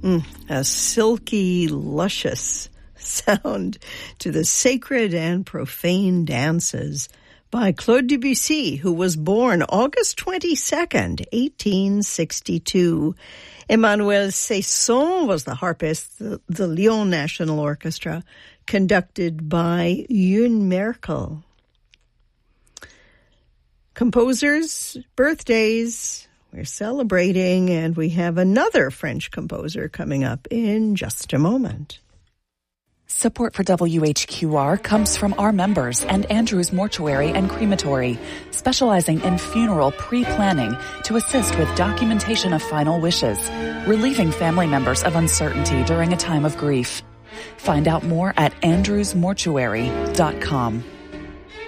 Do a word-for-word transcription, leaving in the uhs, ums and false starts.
Mm, a silky, luscious sound to the sacred and profane dances by Claude Debussy, who was born August twenty-second, eighteen sixty-two. Emmanuel Cesson was the harpist, the, the Lyon National Orchestra, conducted by Youn Merkel. Composers' birthdays we're celebrating, and we have another French composer coming up in just a moment. Support for W H Q R comes from our members and Andrews Mortuary and Crematory, specializing in funeral pre-planning to assist with documentation of final wishes, relieving family members of uncertainty during a time of grief. Find out more at andrews mortuary dot com.